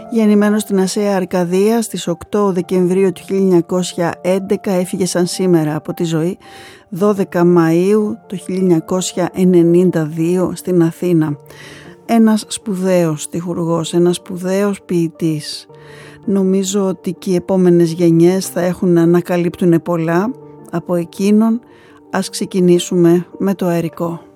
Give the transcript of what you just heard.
Γεννημένος στην Ασσαία Αρκαδία στις 8 Δεκεμβρίου του 1911, έφυγε σαν σήμερα από τη ζωή 12 Μαΐου του 1992 στην Αθήνα. Ένας σπουδαίος στιχουργός, ένας σπουδαίος ποιητής. Νομίζω ότι και οι επόμενες γενιές θα έχουν να ανακαλύπτουν πολλά από εκείνον. Ας ξεκινήσουμε με το αερικό.